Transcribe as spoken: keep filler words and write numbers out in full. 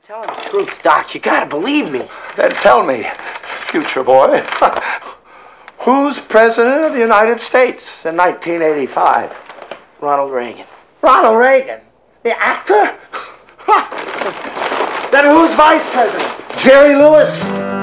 telling the truth, Doc. You gotta believe me. Then tell me, future boy, who's president of the United States in nineteen eighty-five? Ronald Reagan. Ronald Reagan? The actor? Then who's vice president? Jerry Lewis?